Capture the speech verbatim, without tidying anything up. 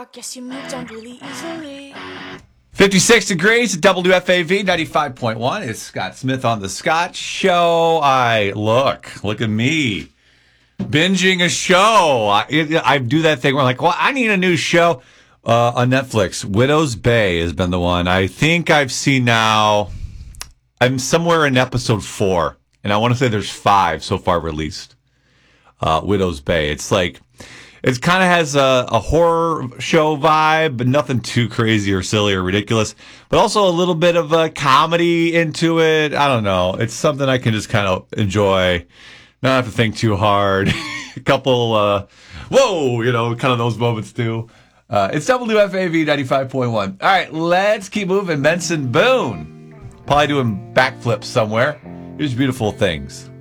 walk, guess you moved on really easily. fifty-six degrees at W F A V ninety-five point one. It's Scott Smith on the Scott Show. I look, look at me. Binging a show. I, I do that thing where I'm like, well, I need a new show uh, on Netflix. Widow's Bay has been the one. I think I've seen now, I'm somewhere in episode four, and I want to say there's five so far released. Uh, Widow's Bay. It's like, it kind of has a, a horror show vibe, but nothing too crazy or silly or ridiculous, but also a little bit of a comedy into it. I don't know. It's something I can just kind of enjoy. Not have to think too hard. A couple, uh, whoa, you know, kind of those moments too. Uh, it's W F A V ninety-five point one. All right, let's keep moving. Benson Boone. Probably doing backflips somewhere. Here's Beautiful Things.